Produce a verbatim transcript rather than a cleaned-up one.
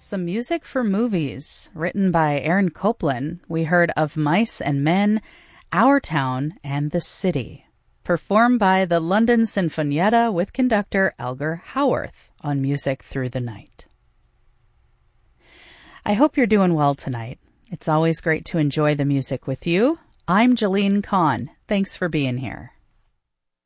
Some music for movies, written by Aaron Copland. We heard Of Mice and Men, Our Town, and The City, performed by the London Sinfonietta with conductor Elgar Howarth on Music Through the Night. I hope you're doing well tonight. It's always great to enjoy the music with you. I'm Jalene Kahn. Thanks for being here.